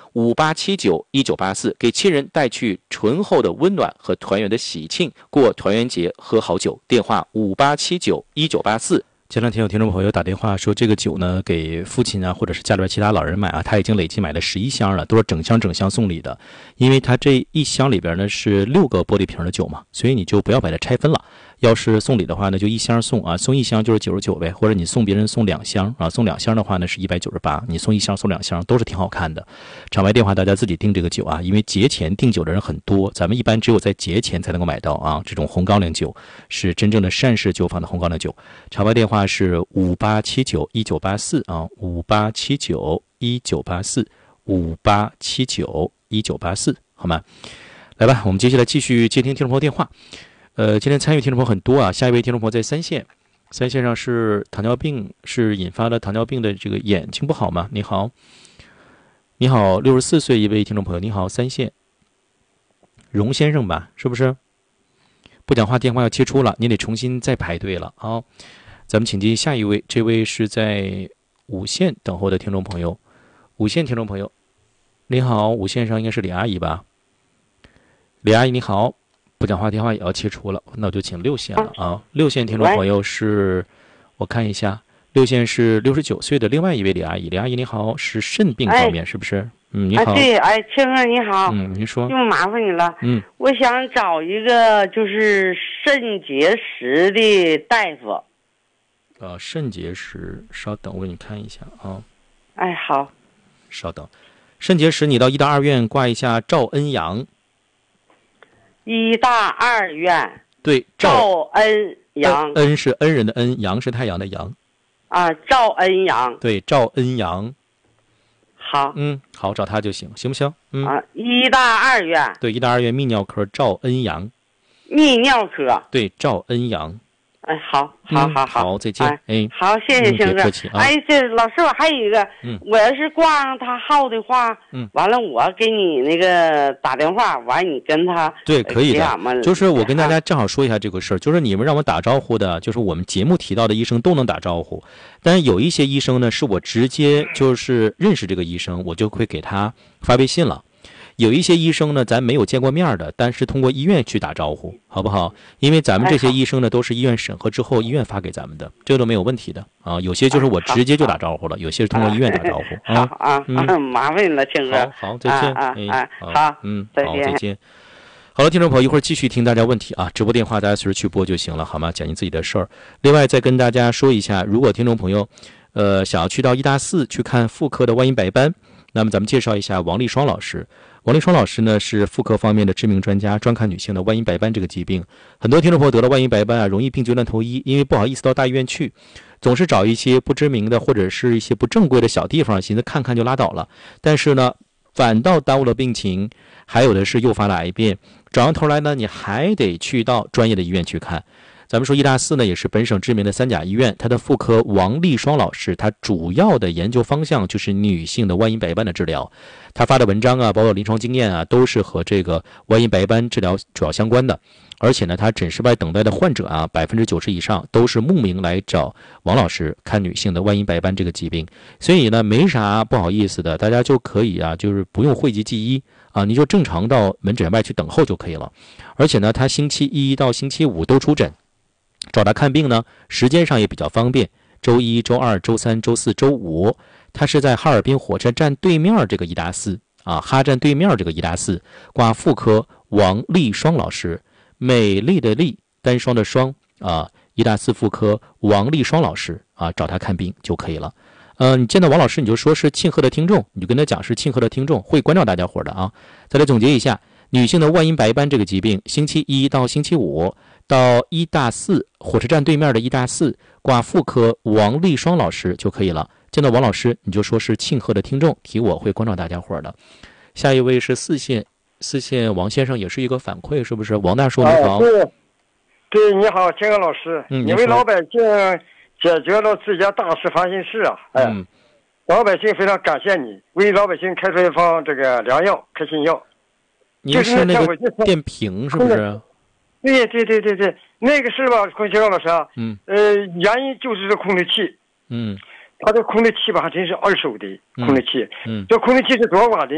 58791984，给亲人带去醇厚的温暖和团圆的喜庆，过团圆节喝好酒。电话58791984。前两天有听众朋友打电话说，这个酒呢给父亲啊，或者是家里边其他老人买啊，他已经累计买了11箱了，都是整箱送礼的。因为他这一箱里边呢是6个玻璃瓶的酒嘛，所以你就不要把它拆分了。要是送礼的话呢，就一箱送啊，送一箱就是99呗，或者你送别人送2箱啊，送2箱的话呢是198，你送一箱送2箱都是挺好看的。场外电话大家自己订这个酒啊，因为节前订酒的人很多，咱们一般只有在节前才能够买到啊，这种红高粱酒是真正的善氏酒坊的红高粱酒。场外电话是58791984啊，58791984，58791984，好吗？来吧，我们接下来继续接听听众朋友电话。今天参与听众朋友很多啊，下一位听众朋友在三线上是糖尿病，是引发了糖尿病的这个眼睛不好吗？你好，64岁一位听众朋友，你好，三线，荣先生吧，是不是？不讲话，电话要切出了，你得重新再排队了啊。咱们请进下一位，这位是在5线等候的听众朋友，5线听众朋友，你好，5线上应该是李阿姨吧？李阿姨你好。不讲话，电话也要切出了，那我就请6线了啊。6线听众朋友是，我看一下，6线是69岁的另外一位李阿姨。李阿姨你好，是肾病方面是不是？你好。 对，青哥你好。 您说。 又麻烦你了。我想找一个就是肾结石的大夫。 肾结石，稍等，我给你看一下啊。 好。 稍等，肾结石你到医大2院挂一下赵恩阳。 医大2院。 对， 赵恩阳。 恩是恩人的恩，阳是太阳的阳。 赵恩阳。 对，赵恩阳。 好。 好，找他就行，行不行？ 医大2院。 对，医大2院泌尿科赵恩阳。 泌尿科。 对，赵恩阳。 好， 再见。 好，谢谢星哥。这老师，我还有一个，我要是挂上他号的话，完了我给你那个打电话，完你跟他对，可以的。就是我跟大家正好说一下这个事儿，就是你们让我打招呼的，就是我们节目提到的医生都能打招呼，但是有一些医生呢，是我直接就是认识这个医生，我就会给他发微信了。有一些医生呢，咱没有见过面的，但是通过医院去打招呼，好不好？因为咱们这些医生呢，都是医院审核之后，医院发给咱们的，这个都没有问题的啊。有些就是我直接就打招呼了，有些是通过医院打招呼麻烦你了，青哥。 好，再见。 好， 再见。好了，听众朋友，一会儿继续听大家问题啊，直播电话大家随时去拨就行了，好吗？讲你自己的事儿。另外再跟大家说一下，如果听众朋友想要去到医大4去看妇科的外阴白斑，那么咱们介绍一下王丽双老师。王丽双老师呢是妇科方面的知名专家，专看女性的外阴白斑这个疾病。很多听众朋友得了外阴白斑啊，容易病急乱投医，因为不好意思到大医院去，总是找一些不知名的或者是一些不正规的小地方，寻思看看就拉倒了。但是呢，反倒耽误了病情，还有的是诱发了癌变。找上头来呢，你还得去到专业的医院去看。咱们说医大4呢，也是本省知名的3甲医院，它的妇科王丽双老师，他主要的研究方向就是女性的外阴白斑的治疗。他发的文章啊，包括临床经验啊，都是和这个外阴白斑治疗主要相关的。而且呢，他诊室外等待的患者啊，90%以上都是慕名来找王老师看女性的外阴白斑这个疾病。所以呢，没啥不好意思的，大家就可以啊，就是不用讳疾忌医啊，你就正常到门诊外去等候就可以了。而且呢，他星期1到星期5都出诊。找他看病呢，时间上也比较方便，周1、周2、周3、周4、周5，他是在哈尔滨火车站对面这个医大4啊，哈站对面这个医大4挂妇科王丽双老师，美丽的丽，单双的双啊，医大4妇科王丽双老师啊，找他看病就可以了。你见到王老师你就说是庆贺的听众，你就跟他讲是庆贺的听众，会关照大家伙的啊。再来总结一下，女性的外阴白斑这个疾病，星期1到星期5。到医大4火车站对面的医大4挂妇科王丽双老师就可以了。见到王老师你就说是庆贺的听众，提我会关照大家伙的。下一位是4线王先生，也是一个反馈，是不是？王大叔你好。 对，你好，金刚老师。你为老百姓解决了自家大事烦心事啊！老百姓非常感谢你，为老百姓开出一方这个良药、开心药。 您是那个电瓶是不是？ 对，那个是吧，金刚老师啊，原因就是这空气器，它这空气器吧，还真是2手的空气器，这空气器是多少瓦的？